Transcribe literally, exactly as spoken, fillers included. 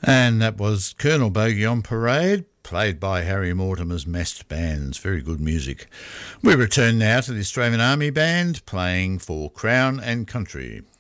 And that was Colonel Bogey on Parade, played by Harry Mortimer's Massed Bands. Very good music. We return now to the Australian Army Band, playing for Crown and Country.